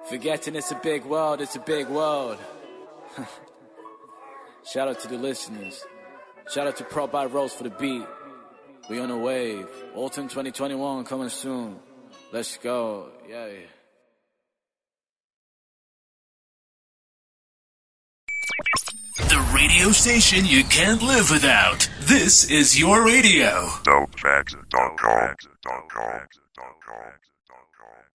Forgetting it's a big world, it's a big world. Shout out to the listeners. Shout out to Prop by Rose for the beat. We on a wave. Autumn 2021 coming soon. Let's go. Yeah. The radio station you can't live without. This is your radio. Dopefacts.com.